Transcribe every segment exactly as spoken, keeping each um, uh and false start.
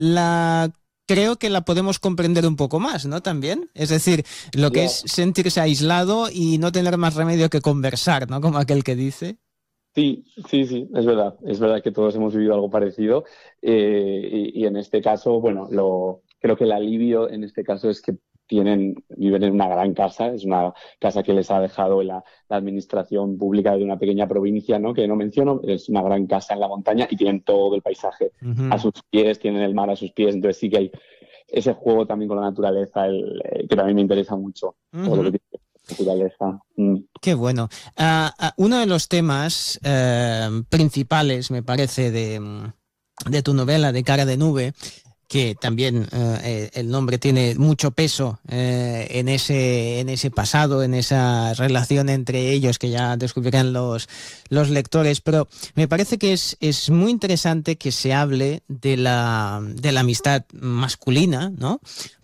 la creo que la podemos comprender un poco más, ¿no? También, es decir, lo que Ya. es sentirse aislado y no tener más remedio que conversar, ¿no? Como aquel que dice. Sí, sí, sí, es verdad. Es verdad que todos hemos vivido algo parecido. eh, y, y en este caso, bueno, lo, creo que el alivio en este caso es que tienen, viven en una gran casa. Es una casa que les ha dejado la, la administración pública de una pequeña provincia, ¿no? Que no menciono. Es una gran casa en la montaña y tienen todo el paisaje a Ujú. sus pies, tienen el mar a sus pies. Entonces sí que hay ese juego también con la naturaleza, el, eh, que también me interesa mucho. Todo lo que Ujú. tiene que ver con la naturaleza. Mm. Qué bueno. Ah, ah, uno de los temas eh, principales, me parece, de, mm, de tu novela de Cara de Nube, que también eh, el nombre tiene mucho peso eh, en ese, en ese pasado, en esa relación entre ellos que ya descubrirán los, los lectores, pero me parece que es, es muy interesante que se hable de la, de la amistad masculina, ¿no?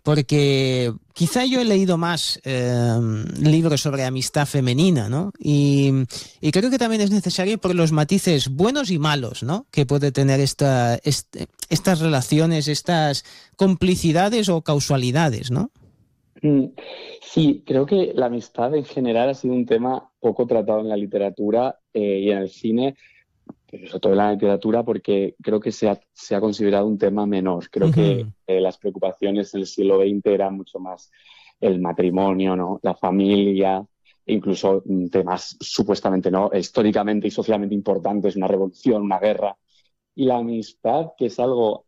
Porque quizá yo he leído más eh, libros sobre amistad femenina, ¿no? Y, y creo que también es necesario por los matices buenos y malos, ¿no? Que puede tener esta, este, estas relaciones, estas complicidades o causalidades, ¿no? Mm, Sí, creo que la amistad en general ha sido un tema poco tratado en la literatura eh, y en el cine, pero sobre todo en la literatura, porque creo que se ha, se ha considerado un tema menor. Creo que Ujú. eh, las preocupaciones en el siglo veinte eran mucho más el matrimonio, ¿no? La familia, e incluso mm, temas supuestamente, ¿no? Históricamente y socialmente importantes, una revolución, una guerra. Y la amistad, que es algo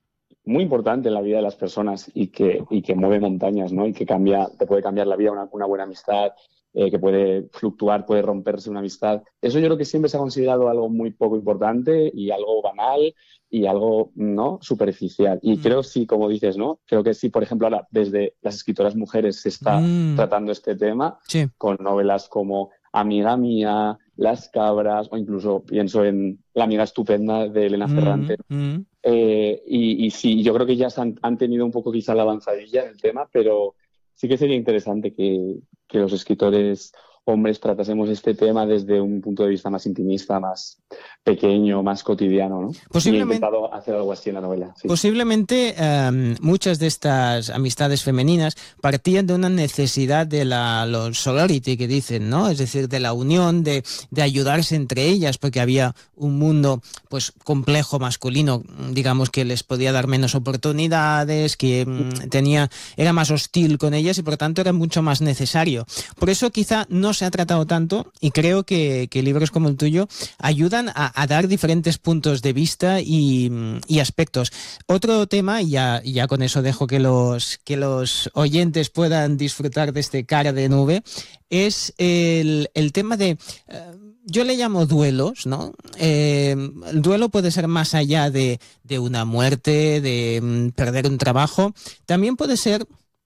muy importante en la vida de las personas y que, y que mueve montañas, ¿no? Y que cambia, te puede cambiar la vida una, una buena amistad, eh, que puede fluctuar, puede romperse una amistad. Eso yo creo que siempre se ha considerado algo muy poco importante y algo banal y algo, ¿no? Superficial. Y creo sí, como dices, ¿no? Creo que sí, por ejemplo, ahora desde las escritoras mujeres se está Mm, tratando este tema sí. con novelas como Amiga Mía, Las Cabras, o incluso pienso en La Amiga Estupenda de Elena Ferrante. Mm, mm. Eh, y, y sí, yo creo que ya se han, han tenido un poco quizá la avanzadilla en el tema, pero sí que sería interesante que, que los escritores hombres tratásemos este tema desde un punto de vista más intimista, más pequeño, más cotidiano, ¿no? Y he Posiblemente. intentado hacer algo así en la novela, sí. Posiblemente eh, muchas de estas amistades femeninas partían de una necesidad de la los sorority que dicen, ¿no? Es decir, de la unión, de, de ayudarse entre ellas, porque había un mundo pues complejo masculino, digamos, que les podía dar menos oportunidades, que mm, tenía, era más hostil con ellas y por tanto era mucho más necesario. Por eso quizá no se ha tratado tanto y creo que, que libros como el tuyo ayudan a, a dar diferentes puntos de vista y, y aspectos. Otro tema, y ya, ya con eso dejo que los, que los oyentes puedan disfrutar de este Cara de Nube, es el, el tema de, eh, yo le llamo duelos, ¿no? Eh, el duelo puede ser más allá de, de una muerte, de mm, perder un trabajo, también puede ser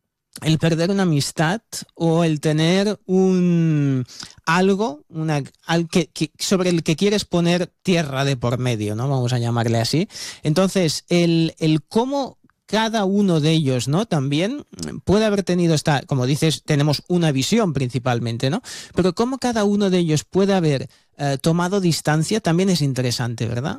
el perder una amistad o el tener un algo una, al que, que, sobre el que quieres poner tierra de por medio, ¿no? Vamos a llamarle así. Entonces, el, el cómo cada uno de ellos, ¿no? También puede haber tenido esta, como dices, tenemos una visión principalmente, ¿no? Pero cómo cada uno de ellos puede haber eh, tomado distancia también es interesante, ¿verdad?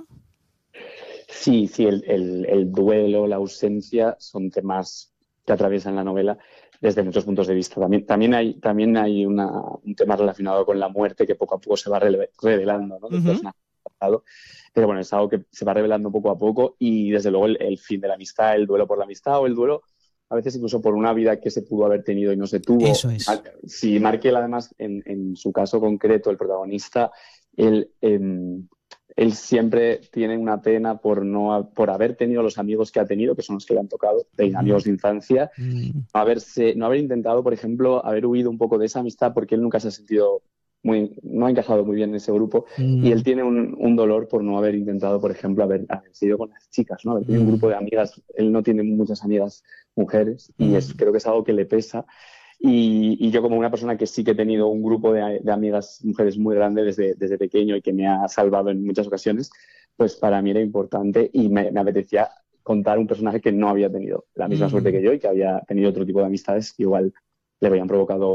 Sí, sí, el, el, el duelo, la ausencia son temas que atraviesan la novela desde muchos puntos de vista. También, también hay, también hay una, un tema relacionado con la muerte que poco a poco se va rele- revelando, ¿no? Del Uh-huh. personaje pasado. Pero bueno, es algo que se va revelando poco a poco y desde luego el, el fin de la amistad, el duelo por la amistad o el duelo a veces incluso por una vida que se pudo haber tenido y no se Eso tuvo. es. Si Markel, además, en, en su caso concreto, el protagonista, él, em, él siempre tiene una pena por, no, por haber tenido los amigos que ha tenido, que son los que le han tocado, de Uh-huh. amigos de infancia, Mm. no, haberse, no haber intentado, por ejemplo, haber huido un poco de esa amistad porque él nunca se ha sentido muy, no ha encajado muy bien en ese grupo y él Mm. tiene un, un dolor por no haber intentado, por ejemplo, haber, haber sido con las chicas, ¿no? Haber tenido un grupo Mm. de amigas, él no tiene muchas amigas mujeres y es, Mm. creo que es algo que le pesa. Y, y yo como una persona que sí que he tenido un grupo de, de amigas mujeres muy grande desde, desde pequeño y que me ha salvado en muchas ocasiones, pues para mí era importante y me, me apetecía contar un personaje que no había tenido la misma suerte Mm. que yo y que había tenido otro tipo de amistades que igual le habían provocado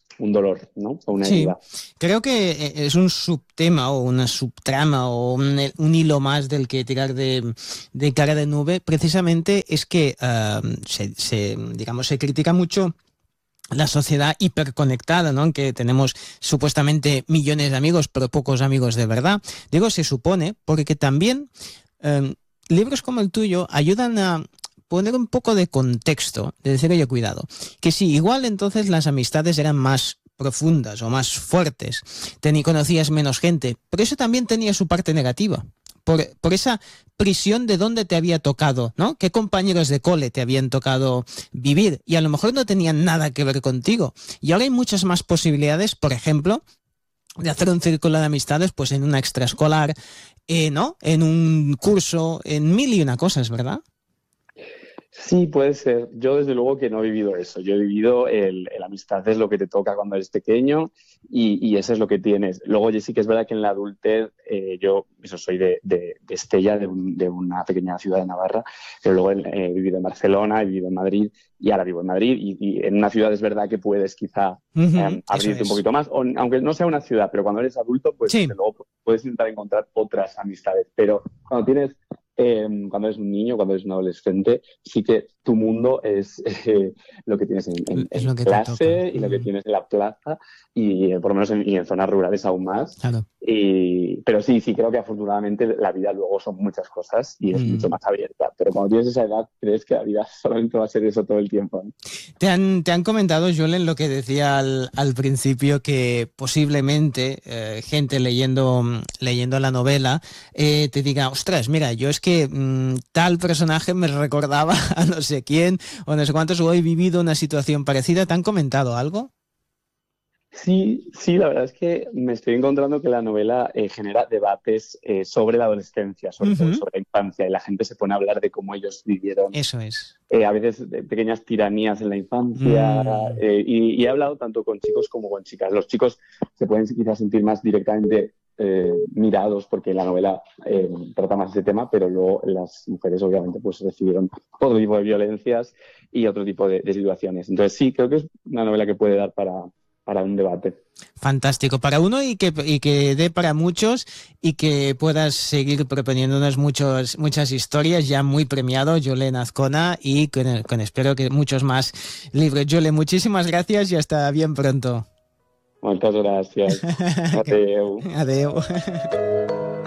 un dolor, ¿no? O una sí, herida. Creo que es un subtema o una subtrama o un, un hilo más del que tirar de, de Cara de Nube. Precisamente es que uh, se, se, digamos, se critica mucho la sociedad hiperconectada, ¿no? En que tenemos supuestamente millones de amigos, pero pocos amigos de verdad. Digo, se supone, porque también eh, libros como el tuyo ayudan a poner un poco de contexto, de decir, oye, cuidado, que sí, igual entonces las amistades eran más profundas o más fuertes, Tení, conocías menos gente, pero eso también tenía su parte negativa. Por, por esa prisión de dónde te había tocado, ¿no? ¿Qué compañeros de cole te habían tocado vivir? Y a lo mejor no tenían nada que ver contigo. Y ahora hay muchas más posibilidades, por ejemplo, de hacer un círculo de amistades pues en una extraescolar, eh, ¿no? En un curso, en mil y una cosas, ¿verdad? Sí, puede ser. Yo desde luego que no he vivido eso. Yo he vivido el, el amistad es lo que te toca cuando eres pequeño y, y eso es lo que tienes. Luego yo sí que es verdad que en la adultez eh, yo eso soy de, de, de Estella, de, un, de una pequeña ciudad de Navarra, pero luego he, he vivido en Barcelona, he vivido en Madrid y ahora vivo en Madrid y, y en una ciudad es verdad que puedes quizá uh-huh, eh, abrirte un poquito más, o, aunque no sea una ciudad, pero cuando eres adulto pues sí. desde luego puedes intentar encontrar otras amistades. Pero cuando tienes Eh, cuando eres un niño, cuando eres un adolescente, sí que tu mundo es eh, lo que tienes en, en, es en lo que clase y mm. lo que tienes en la plaza y eh, por lo menos en, y en zonas rurales aún más. Claro. Y, pero sí, sí, creo que afortunadamente la vida luego son muchas cosas y es mm. mucho más abierta. Pero cuando tienes esa edad, crees que la vida solamente va a ser eso todo el tiempo, ¿no? Te han, te han comentado, Julen, lo que decía al, al principio, que posiblemente eh, gente leyendo, leyendo la novela eh, te diga, ostras, mira, yo es que mmm, tal personaje me recordaba a no sé quién o no sé cuántos, o he vivido una situación parecida. ¿Te han comentado algo? Sí, sí, la verdad es que me estoy encontrando que la novela eh, genera debates eh, sobre la adolescencia, sobre uh-huh. todo sobre la infancia, y la gente se pone a hablar de cómo ellos vivieron. Eso es. Eh, a veces de pequeñas tiranías en la infancia, mm. eh, y, y he hablado tanto con chicos como con chicas. Los chicos se pueden quizás sentir más directamente eh, mirados porque la novela eh, trata más ese tema, pero luego las mujeres obviamente pues recibieron otro tipo de violencias y otro tipo de, de situaciones. Entonces sí, creo que es una novela que puede dar para... para un debate. Fantástico, para uno y que, y que dé para muchos y que puedas seguir proponiéndonos muchos, muchas historias, ya muy premiado, Julen Azcona, y con, con espero que muchos más libros. Julen, muchísimas gracias y hasta bien pronto. Muchas gracias. Adeu. Adeu.